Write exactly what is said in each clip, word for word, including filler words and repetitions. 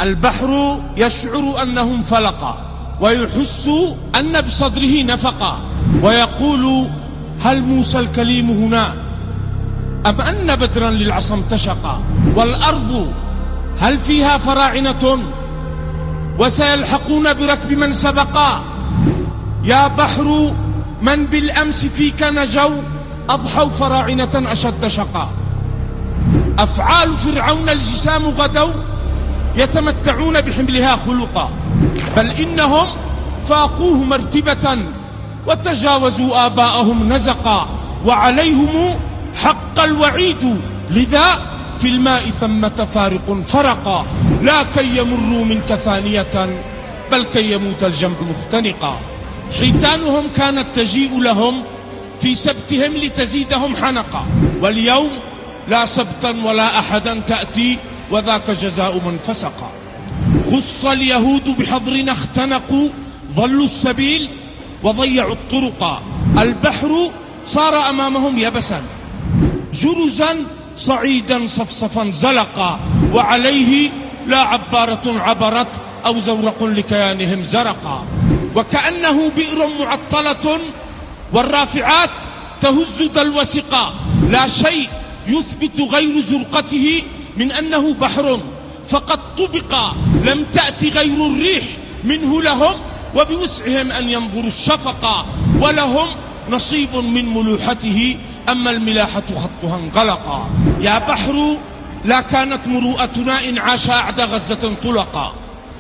البحر يشعر أنه انفلق ويحس أن بصدره نفقا، ويقول: هل موسى الكليم هنا أم أن بدرا للعصا امتشقا؟ والأرض هل فيها فراعنة وسيلحقون بركب من سبقا؟ يا بحر من بالأمس فيك نجوا أضحوا فراعنة أشد شقا. أفعال فرعون الجسام غدوا يتمتعون بحملها خلقا، بل إنهم فاقوه مرتبة وتجاوزوا آباءهم نزقا، وعليهم حق الوعيد لذا في الماء ثمة فارق فرقا، لا كي يمروا منك ثانية بل كي يموت الجنب مختنقا. حيتانهم كانت تجيء لهم في سبتهم لتزيدهم حنقا، واليوم لا سبتا ولا أحدا تأتي وذاك جزاء من فسقا. خص اليهود بحضرنا اختنقوا ضلوا السبيل وضيعوا الطرقا. البحر صار أمامهم يبسا جرزا صعيدا صفصفا زلقا، وعليه لا عبارة عبرت أو زورق لكيانهم زرقا. وكأنه بئر معطلة والرافعات تهز دلو سقا، لا شيء يثبت غير زرقته من أنه بحر فقد طبقا، لم تأتي غير الريح منه لهم، وبوسعهم أن ينظروا الشفقا، ولهم نصيب من ملوحته، أما الملاحة خطها انغلقا. يا بحر لا كانت مروءتنا إن عاش أعد غزة طلقا،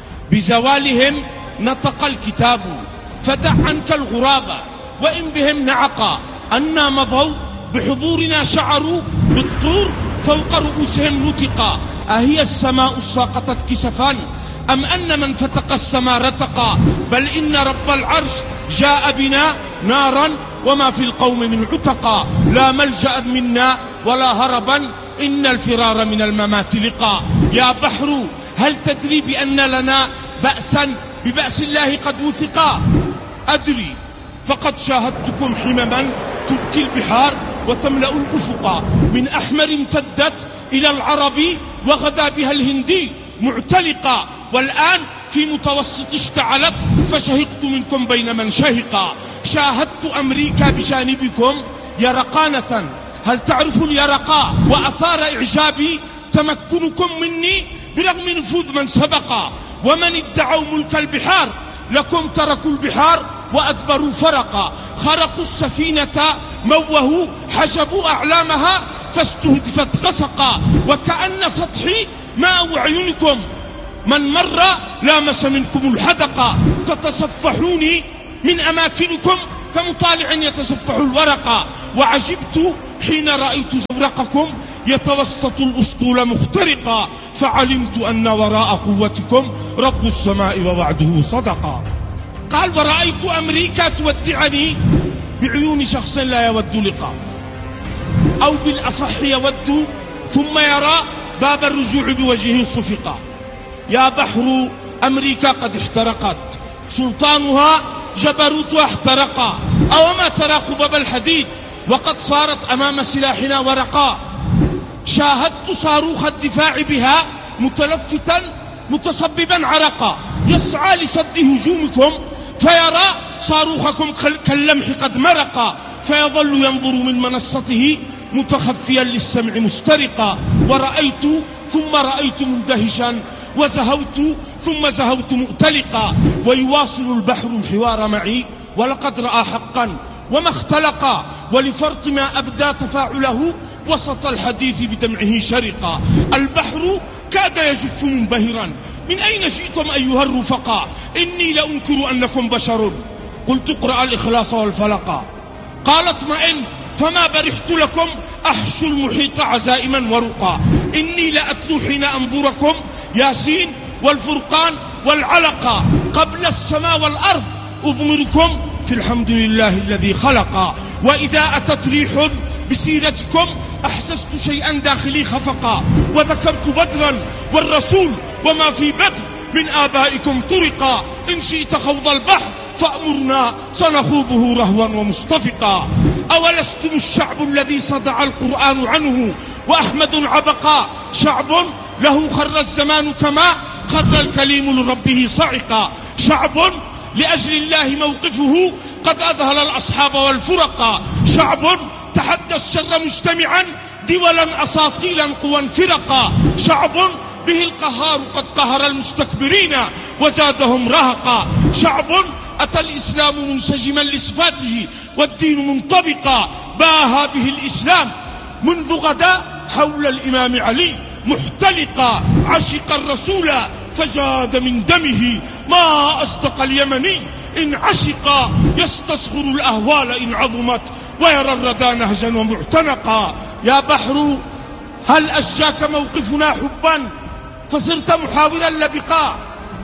بزوالهم نطق الكتاب فدع عنك الغرابة وإن بهم نعقا، أنا مضوا بحضورنا شعروا بالطور فوق رؤوسهم نطقا، أهي السماء ساقطت كسفا أم أن من فتق السماء رتقا، بل إن رب العرش جاء بنا نارا وما في القوم من عتقا، لا ملجأ منا ولا هربا إن الفرار من الممات لقا. يا بحر هل تدري بأن لنا بأسا ببأس الله قد وثقا؟ أدري فقد شاهدتكم حمما تذكي البحار وتملأ الأفق، من أحمر امتدت إلى العرب وغدا بها الهندي معتلقا، والآن في متوسط اشتعلت فشهقت منكم بين من شهقا. شاهدت أمريكا بجانبكم يرقانة، هل تعرف اليرقاء؟ وأثار إعجابي تمكنكم مني برغم نفوذ من سبقا، ومن ادعوا ملك البحار لكم تركوا البحار وأدبروا فرقا، خرقوا السفينة موهوا حجبوا أعلامها فاستهدفت غسقا، وكأن سطحي ماء أعينكم من مر لامس منكم الحدقا، تتصفحوني من أماكنكم كمطالع يتصفح الورقا، وعجبت حين رأيت زورقكم يتوسط الأسطول مخترقا، فعلمت أن وراء قوتكم رب السماء ووعده صدقا. قال: ورأيت أمريكا تودعني بعيون شخص لا يود لقاء، أو بالأصح يود ثم يرى باب الرجوع بوجهه صفقا. يا بحر أمريكا قد احترقت، سلطانها جبروتها احترقا، أوما ترى قبب الحديد وقد صارت أمام سلاحنا ورقا. شاهدت صاروخ الدفاع بها متلفتا متصببا عرقا، يسعى لصد هجومكم فيرى صاروخكم كاللمح قد مرقا، فيظل ينظر من منصته متخفيا للسمع مسترقا. ورأيت ثم رأيت مندهشا، وزهوت ثم زهوت مؤتلقا، ويواصل البحر الحوار معي ولقد رأى حقا وما اختلقا، ولفرط ما أبدى تفاعله وسط الحديث بدمعه شرقا. البحر كاد يجف منبهرا: من أين جئتم أيها الرفقاء؟ إني لأنكر أنكم بشر. قلت: اقرأ الإخلاص والفلقا. قال: اطمئن فما برحت لكم أحشو المحيط عزائما ورقا، إني لأتلو حين أنظركم ياسين والفرقان والعلقا، قبل السماء والأرض أضمركم في الحمد لله الذي خلقا. وإذا أتت ريح بسيرتكم أحسست شيئا داخلي خفقا، وذكرت بدرا والرسول وما في بدر من آبائكم طرقا، إن شئت خوض البحر فأمرنا سنخوضه رهوا ومستفقا. أولستم الشعب الذي صدع القرآن عنه وأحمد عبقا، شعب له خر الزمان كما خر الكليم لربه صعقا. شعب لأجل الله موقفه قد أذهل الأصحاب والفرقا. شعب تحدى الشر مجتمعا دولا أساطيلا قوى فرقا. شعب به القهار قد قهر المستكبرين وزادهم رهقا. شعب أتى الإسلام منسجما لصفاته والدين منطبقا. باها به الإسلام منذ غدا حول الإمام علي محتلقا. عشق الرسول فجاد من دمه ما أصدق اليمني إن عشقا. يستصغر الأهوال إن عظمت ويرى الردى نهجا ومعتنقا. يا بحر هل أشجاك موقفنا حبا فصرت محاورا لبقاء.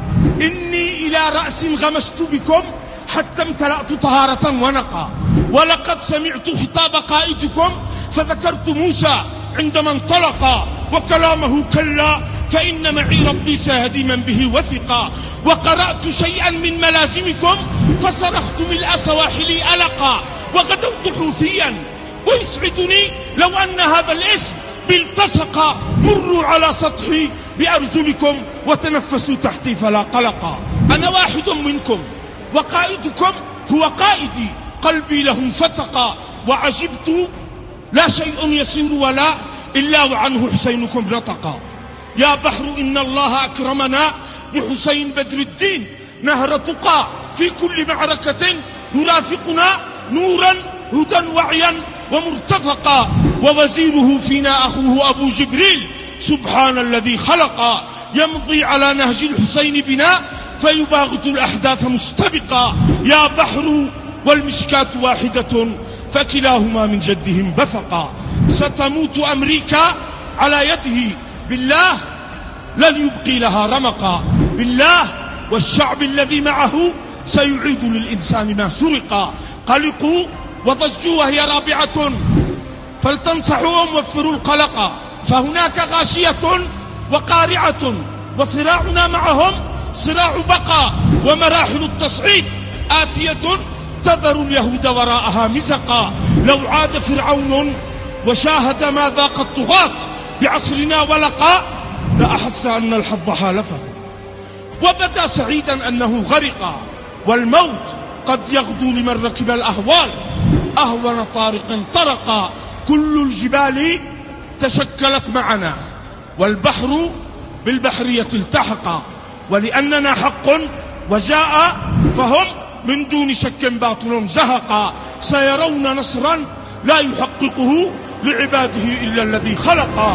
إني إلى رأس غمست بكم حتى امتلأت طهارة ونقا. ولقد سمعت خطاب قائدكم فذكرت موسى عندما انطلق وكلامه كلا فإن معي ربي سيهدي من به وثقا. وقرأت شيئا من ملازمكم فصرخت ملء سواحلي ألقا. وغدوت حوثيا ويسعدني لو أن هذا الاسم بالتصق. مروا على سطحي بأرجلكم وتنفسوا تحتي فلا قلقا. أنا واحد منكم وقائدكم هو قائدي قلبي له انفتقا. وعجبت لا شيء يسير ولا إلا وعنه حسينكم نطقا. يا بحر إن الله أكرمنا بحسين بدر الدين نهر تقى. في كل معركة يرافقنا نورا هدى وعيا ومرتفقا. ووزيره فينا أخوه أبو جبريل سبحان الذي خلق. يمضي على نهج الحسين بنا فيباغت الأحداث مستبقا. يا بحر والمشكاة واحدة فكلاهما من جدهم بثقا. ستموت أمريكا على يده بالله لن يبقي لها رمقا. بالله والشعب الذي معه سيعيد للإنسان ما سرقا. قلقوا وضجوا وهي رابعة فلتنصحوا ووفروا القلق. فهناك غاشية وقارعة وصراعنا معهم صراع بقى. ومراحل التصعيد آتية تذر اليهود وراءها مزقا. لو عاد فرعون وشاهد ما ذاق الطغاة بعصرنا ولقى لأحس أن الحظ حالفه وبدا سعيدا أنه غرقا. والموت قد يغدو لمن ركب الأهوال أهون طارق طرقا. كل الجبال تشكلت معنا والبحر بالبحرية التحقا. ولأننا حق وجاء فهم من دون شك باطل زهقا. سيرون نصرا لا يحققه لعباده إلا الذي خلقا.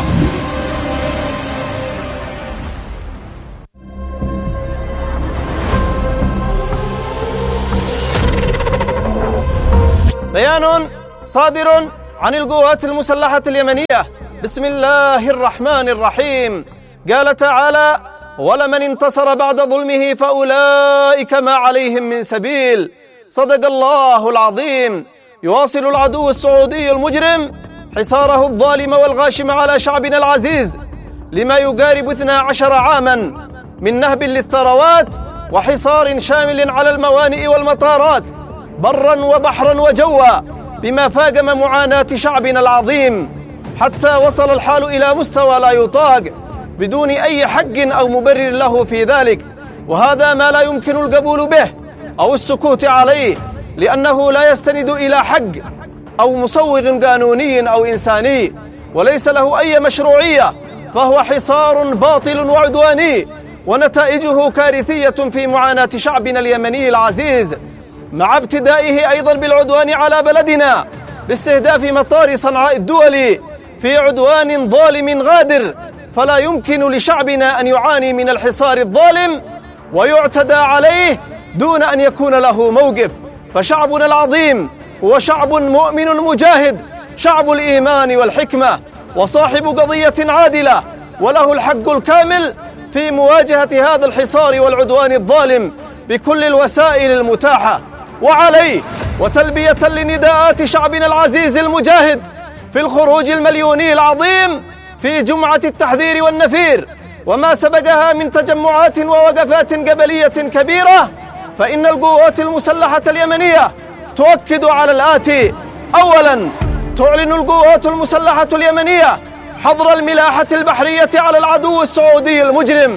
بيان صادر عن القوات المسلحة اليمنية. بسم الله الرحمن الرحيم. قال تعالى: ولمن انتصر بعد ظلمه فأولئك ما عليهم من سبيل. صدق الله العظيم. يواصل العدو السعودي المجرم حصاره الظالم والغاشم على شعبنا العزيز لما يقارب اثنا عشر عاما من نهب للثروات وحصار شامل على الموانئ والمطارات برا وبحرا وجوا بما فاقم معاناة شعبنا العظيم حتى وصل الحال إلى مستوى لا يطاق بدون أي حق أو مبرر له في ذلك. وهذا ما لا يمكن القبول به أو السكوت عليه لأنه لا يستند إلى حق أو مصوغ قانوني أو إنساني وليس له أي مشروعية، فهو حصار باطل وعدواني ونتائجه كارثية في معاناة شعبنا اليمني العزيز، مع ابتدائه أيضا بالعدوان على بلدنا باستهداف مطار صنعاء الدولي في عدوان ظالم غادر. فلا يمكن لشعبنا أن يعاني من الحصار الظالم ويعتدى عليه دون أن يكون له موقف. فشعبنا العظيم هو شعب مؤمن مجاهد، شعب الإيمان والحكمة، وصاحب قضية عادلة، وله الحق الكامل في مواجهة هذا الحصار والعدوان الظالم بكل الوسائل المتاحة. وعليه وتلبية لنداءات شعبنا العزيز المجاهد في الخروج المليوني العظيم في جمعة التحذير والنفير وما سبقها من تجمعات ووقفات قبلية كبيرة، فإن القوات المسلحة اليمنية تؤكد على الآتي: أولا، تعلن القوات المسلحة اليمنية حظر الملاحة البحرية على العدو السعودي المجرم.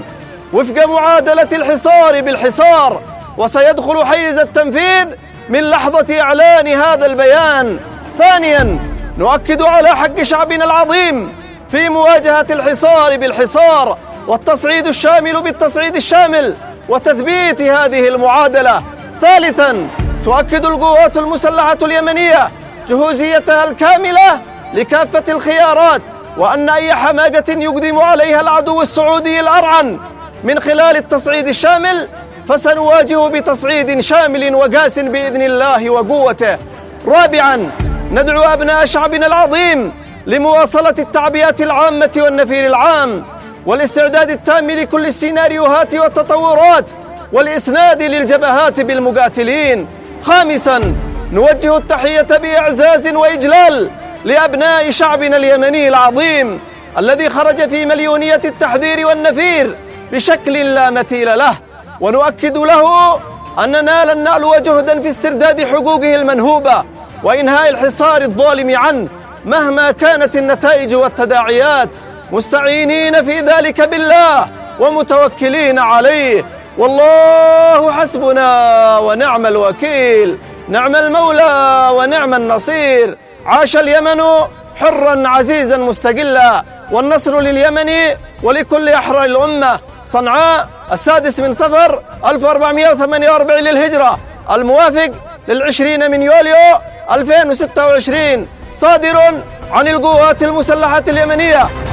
وفق معادلة الحصار بالحصار، وسيدخل حيز التنفيذ من لحظة إعلان هذا البيان. ثانيا، نؤكد على حق شعبنا العظيم في مواجهة الحصار بالحصار والتصعيد الشامل بالتصعيد الشامل وتثبيت هذه المعادلة. ثالثا، تؤكد القوات المسلحة اليمنية جهوزيتها الكاملة لكافة الخيارات، وأن أي حماقة يقدم عليها العدو السعودي الأرعن من خلال التصعيد الشامل فسنواجه بتصعيد شامل وقاس بإذن الله وقوته. رابعا، ندعو أبناء شعبنا العظيم لمواصلة التعبئة العامة والنفير العام والاستعداد التام لكل السيناريوهات والتطورات والإسناد للجبهات بالمقاتلين. خامسا، نوجه التحية بإعزاز وإجلال لأبناء شعبنا اليمني العظيم الذي خرج في مليونية التحذير والنفير بشكل لا مثيل له، ونؤكد له أننا لن نعلو جهدا في استرداد حقوقه المنهوبة وإنهاء الحصار الظالم عنه مهما كانت النتائج والتداعيات، مستعينين في ذلك بالله ومتوكلين عليه. والله حسبنا ونعم الوكيل، نعم المولى ونعم النصير. عاش اليمن حرا عزيزا مستقلا، والنصر لليمن ولكل أحرار الأمة. صنعاء، السادس من صفر ألف وأربعمائة وثمانية وأربعين للهجرة، الموافق للعشرين من يوليو ألفين وستة وعشرين، صادر عن القوات المسلحة اليمنية.